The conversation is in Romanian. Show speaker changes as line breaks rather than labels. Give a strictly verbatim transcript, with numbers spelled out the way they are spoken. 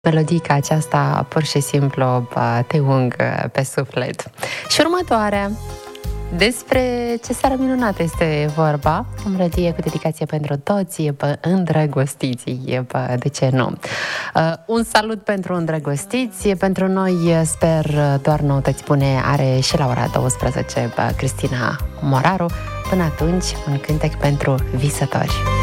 Melodii ca aceasta pur și simplu te ung pe suflet. Și următoarea, despre ce seară minunată este vorba, o melodie cu dedicație pentru toți bă, îndrăgostiții, bă, de ce nu? Uh, un salut pentru îndrăgostiți, pentru noi sper doar noutăți bune, are și la ora douăsprezece bă, Cristina Moraru. Până atunci, un cântec pentru visători.